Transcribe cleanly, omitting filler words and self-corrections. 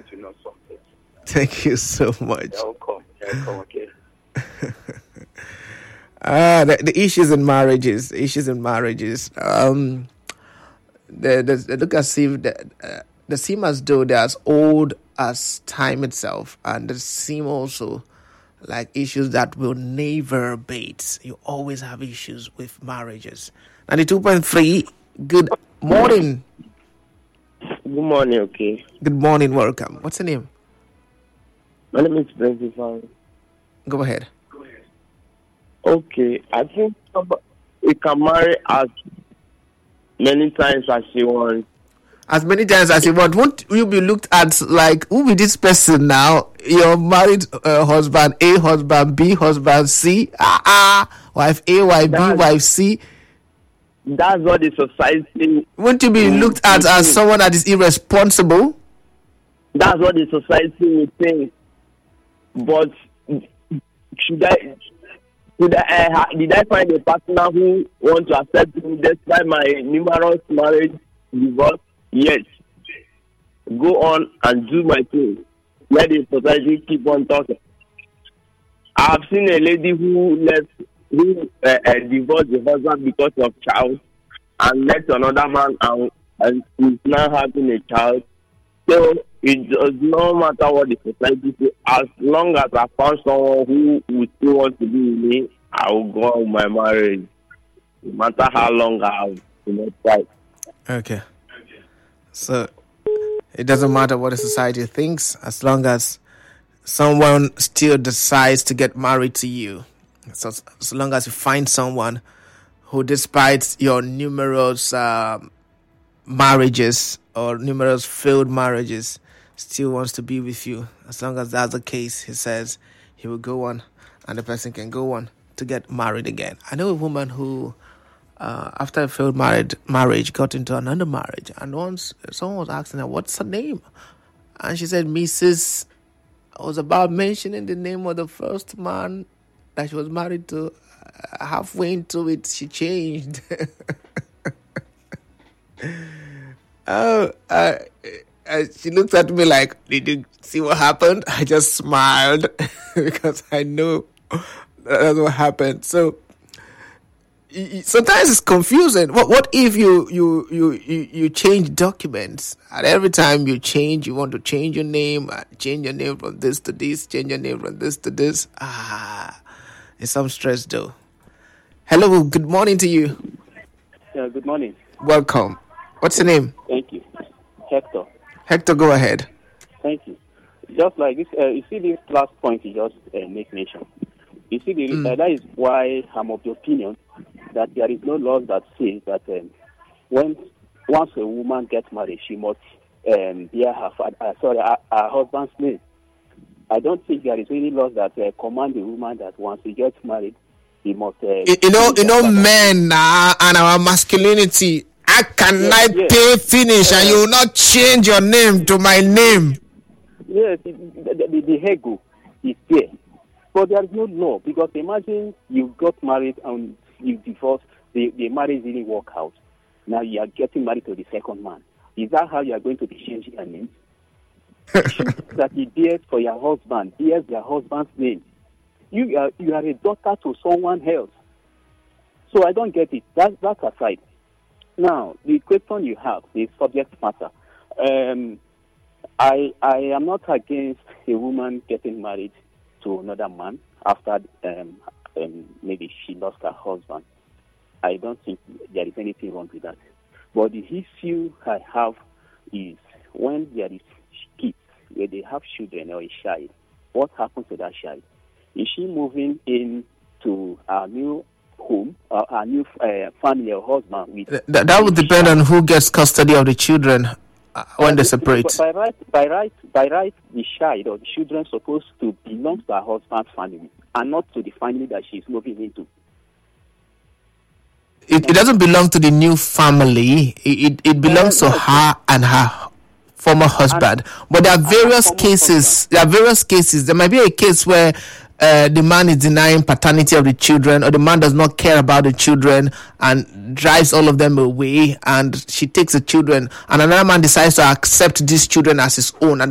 want to know something. Thank you so much. Welcome. Okay. The issues in marriages. They look as if they seem as though they're as old as time itself, and they seem also like issues that will never abate. You always have issues with marriages. 92.3. Good morning. Good morning, okay. Good morning, welcome. What's your name? My name is Benzivan. Go ahead. Okay, I think we can marry as many times as you want. As many times as you want. Won't you be looked at like, who be this person now? Your married husband, A husband, B husband, C, wife A, wife B, wife C. That's what the society... Won't you be looked at as someone that is irresponsible? That's what the society will think. But did I find a partner who want to accept me despite my numerous marriage, divorce? Yes. Go on and do my thing. Let the society keep on talking. I've seen a lady who divorced the husband because of child and left another man and is now having a child. So it does not matter what the society says. As long as I found someone who would still want to be with me, I will go on with my marriage. No matter how long I have tried. Okay. So it doesn't matter what the society thinks, as long as someone still decides to get married to you. So as long as you find someone who, despite your numerous marriages or numerous failed marriages, still wants to be with you. As long as that's the case, he says he will go on, and the person can go on to get married again. I know a woman who, after a failed marriage, got into another marriage, and once someone was asking her, "What's her name?" and she said, "Mrs." I was about mentioning the name of the first man that she was married to. Halfway into it, she changed. She looked at me like, "Did you see what happened?" I just smiled because I know that's what happened. So sometimes it's confusing. What if you change documents, and every time you change, you want to change your name from this to this, change your name from this to this. It's some stress though. Hello, good morning to you. Yeah, good morning. Welcome. What's your name? Thank you. Hector. Hector, go ahead. Thank you. Just like this, you see this last point you just make mention. You see, that is why I'm of the opinion that there is no law that says that once a woman gets married, she must bear her husband's name. I don't think there is any law that command a woman that once she gets married, he must. Men and our masculinity. I pay finish, and you will not change your name to my name. Yes, the ego is there. But there is no law, because imagine you got married and you divorced, the marriage didn't work out. Now you are getting married to the second man. Is that how you are going to be changing your name? That he bears for your husband, bears your husband's name. You are a daughter to someone else. So I don't get it. That's aside. Now, the question you have, the subject matter. I am not against a woman getting married to another man after maybe she lost her husband. I don't think there is anything wrong with that. But the issue I have is when there is kids, where they have children or a child, what happens to that child? Is she moving into a new home or a new family or husband? With that would depend on who gets custody of the children when they separate. By right, the child or the children supposed to belong to her husband's family and not to the family that she is moving into. It doesn't belong to the new family. It belongs to her and her former husband. But there are various cases. There might be a case where the man is denying paternity of the children, or the man does not care about the children and drives all of them away, and she takes the children, and another man decides to accept these children as his own, and